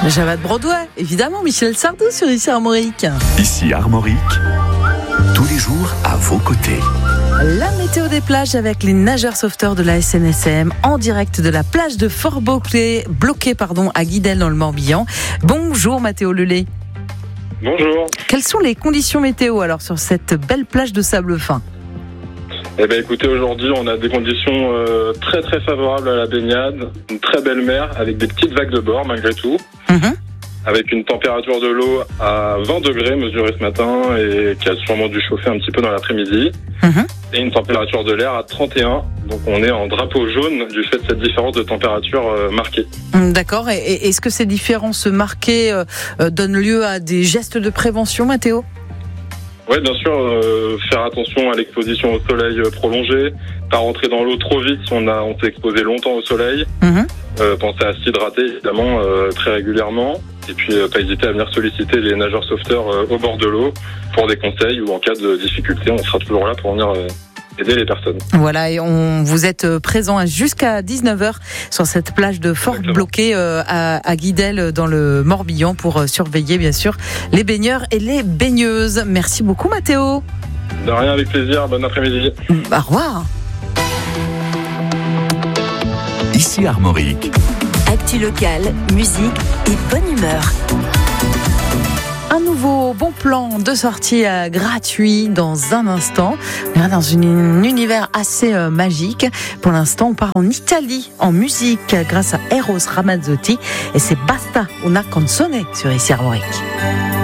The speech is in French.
Java de Broadway, évidemment, Michel Sardou sur Ici Armorique. Ici Armorique, tous les jours à vos côtés. La météo des plages avec les nageurs sauveteurs de la SNSM en direct de la plage de Fort-Bloqué à Guidel dans le Morbihan. Bonjour Mathéo Lelay. Bonjour. Quelles sont les conditions météo alors sur cette belle plage de sable fin ? Eh bien écoutez, aujourd'hui on a des conditions très très favorables à la baignade, une très belle mer avec des petites vagues de bord malgré tout, avec une température de l'eau à 20 degrés mesurée ce matin et qui a sûrement dû chauffer un petit peu dans l'après-midi, et une température de l'air à 31, donc on est en drapeau jaune du fait de cette différence de température marquée. D'accord, et est-ce que ces différences marquées donnent lieu à des gestes de prévention, Mathéo ? Oui, bien sûr, faire attention à l'exposition au soleil prolongée, pas rentrer dans l'eau trop vite si on s'est exposé longtemps au soleil, penser à s'hydrater évidemment très régulièrement, et puis pas hésiter à venir solliciter les nageurs sauveteurs au bord de l'eau pour des conseils, ou en cas de difficulté, on sera toujours là pour venir aider les personnes. Voilà, et vous êtes présent jusqu'à 19h sur cette plage de Fort-Bloqué à Guidel dans le Morbihan pour surveiller bien sûr les baigneurs et les baigneuses. Merci beaucoup Mathéo. De rien, avec plaisir, bon après-midi. Au revoir. Ici Armorique. Actu locale, musique et bonne humeur. Un nouveau bon plan de sortie gratuit dans un instant. On est dans un univers assez magique. Pour l'instant, on part en Italie en musique grâce à Eros Ramazzotti et c'est Basta una canzone sur Ici Armorique.